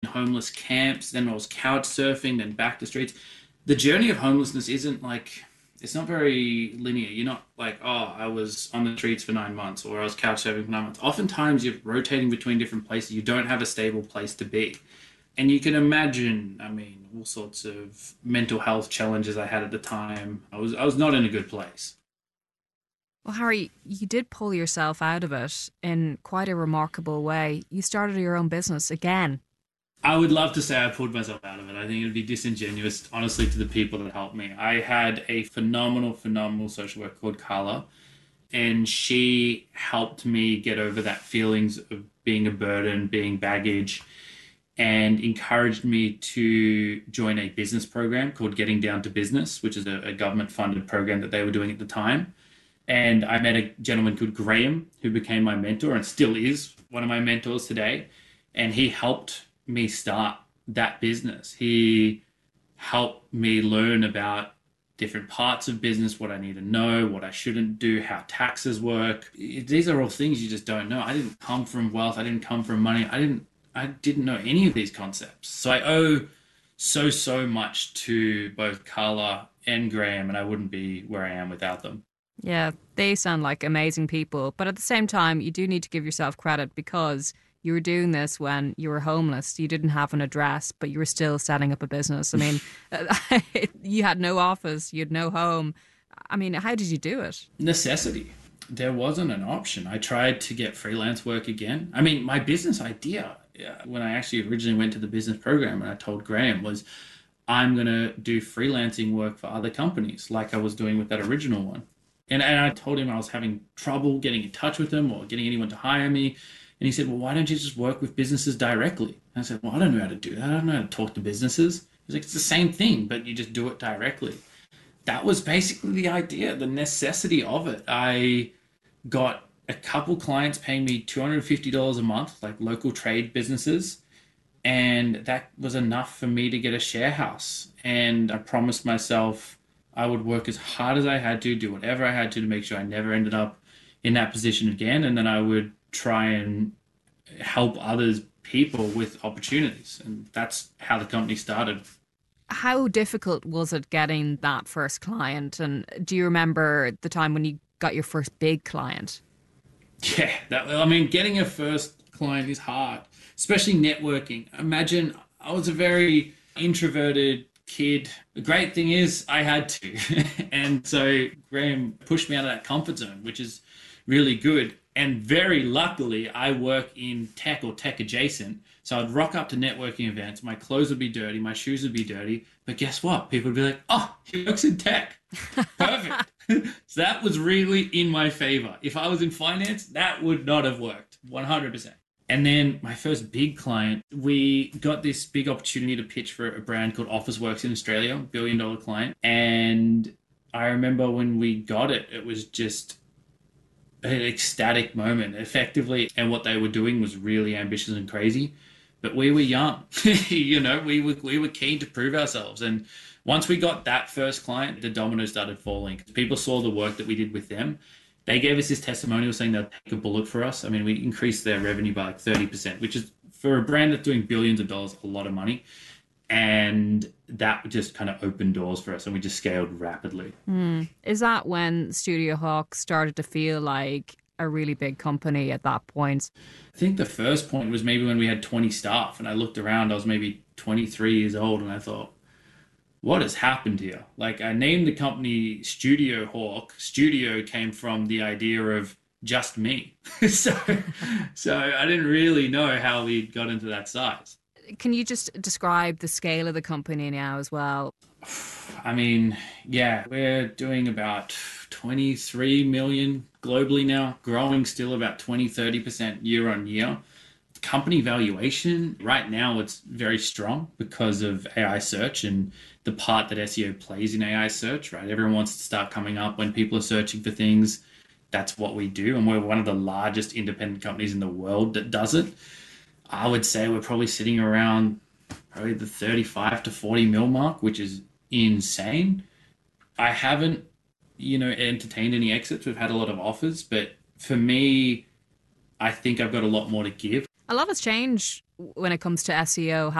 homeless camps, then I was couch surfing, then back to streets. The journey of homelessness isn't like, it's not very linear. You're not like, oh, I was on the streets for 9 months or I was couch surfing for 9 months. Oftentimes you're rotating between different places. You don't have a stable place to be. And you can imagine, I mean, all sorts of mental health challenges I had at the time. I was not in a good place. Well, Harry, you did pull yourself out of it in quite a remarkable way. You started your own business again. I would love to say I pulled myself out of it. I think it would be disingenuous, honestly, to the people that helped me. I had a phenomenal, phenomenal social worker called Carla, and she helped me get over that feelings of being a burden, being baggage, and encouraged me to join a business program called Getting Down to Business, which is a government funded program that they were doing at the time. And I met a gentleman called Graham, who became my mentor and still is one of my mentors today. And he helped me start that business. He helped me learn about different parts of business, what I need to know, what I shouldn't do, how taxes work. These are all things you just don't know. I didn't come from wealth. I didn't come from money. I didn't know any of these concepts. So I owe so much to both Carla and Graham, and I wouldn't be where I am without them. Yeah, they sound like amazing people. But at the same time, you do need to give yourself credit because you were doing this when you were homeless. You didn't have an address, but you were still setting up a business. I mean, you had no office, you had no home. I mean, how did you do it? Necessity. There wasn't an option. I tried to get freelance work again. I mean, my business idea, yeah, when I actually originally went to the business program and I told Graham was, I'm going to do freelancing work for other companies like I was doing with that original one. And I told him I was having trouble getting in touch with them or getting anyone to hire me. And he said, well, why don't you just work with businesses directly? And I said, well, I don't know how to do that. I don't know how to talk to businesses. He's like, it's the same thing, but you just do it directly. That was basically the idea, the necessity of it. I got a couple clients paying me $250 a month, like local trade businesses. And that was enough for me to get a share house. And I promised myself I would work as hard as I had to, do whatever I had to make sure I never ended up in that position again. And then I would try and help others, people with opportunities. And that's how the company started. How difficult was it getting that first client? And do you remember the time when you got your first big client? Yeah, I mean, getting a first client is hard, especially networking. Imagine I was a very introverted kid. The great thing is I had to. And so Graham pushed me out of that comfort zone, which is really good. And very luckily, I work in tech or tech adjacent. So I'd rock up to networking events. My clothes would be dirty. My shoes would be dirty. But guess what? People would be like, oh, he works in tech. Perfect. So that was really in my favor. If I was in finance, that would not have worked 100%. And then my first big client, we got this big opportunity to pitch for a brand called Officeworks in Australia, $1 billion client. And I remember when we got it, it was just an ecstatic moment, effectively. And what they were doing was really ambitious and crazy. But we were young, we were keen to prove ourselves. And once we got that first client, the dominoes started falling. People saw the work that we did with them. They gave us this testimonial saying they'll take a bullet for us. I mean, we increased their revenue by like 30%, which is for a brand that's doing billions of dollars, a lot of money. And that just kind of opened doors for us and we just scaled rapidly. Is that when Studio Hawk started to feel like a really big company at that point? I think the first point was maybe when we had 20 staff and I looked around, I was maybe 23 years old and I thought, what has happened here? Like I named the company Studio Hawk. Studio came from the idea of just me. so, so I didn't really know how we got into that size. Can you just describe the scale of the company now as well? I mean, yeah, we're doing about 23 million globally now, growing still about 20-30% year on year. Company valuation, right now it's very strong because of AI search and the part that SEO plays in AI search, right? Everyone wants to start coming up when people are searching for things. That's what we do. And we're one of the largest independent companies in the world that does it. I would say we're probably sitting around probably the 35 to 40 mil mark, which is insane. I haven't, entertained any exits. We've had a lot of offers, but for me, I think I've got a lot more to give. A lot has changed when it comes to SEO?